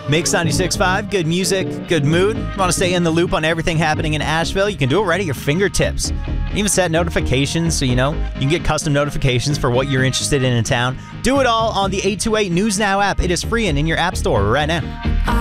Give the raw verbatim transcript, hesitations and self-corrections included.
Mix ninety-six point five, good music, good mood. Want to stay in the loop on everything happening in Asheville? You can do it right at your fingertips. Even set notifications so you know you can get custom notifications for what you're interested in in town. Do it all on the eight two eight News Now app. It is free and in your app store right now.